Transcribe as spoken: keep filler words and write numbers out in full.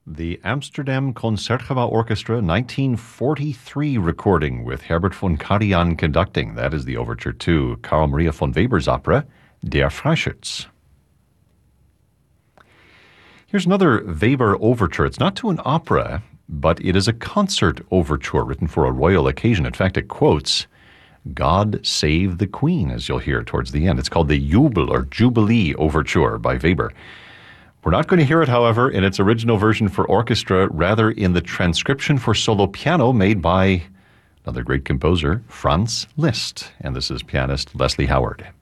The Amsterdam Concertgebouw Orchestra nineteen forty-three recording with Herbert von Karajan conducting. That is the overture to Carl Maria von Weber's opera, Der Freischütz. Here's another Weber overture. It's not to an opera, but it is a concert overture written for a royal occasion. In fact, it quotes God Save the Queen, as you'll hear towards the end. It's called the Jubel or Jubilee Overture by Weber. We're not going to hear it, however, in its original version for orchestra, rather in the transcription for solo piano made by another great composer, Franz Liszt. And this is pianist Leslie Howard.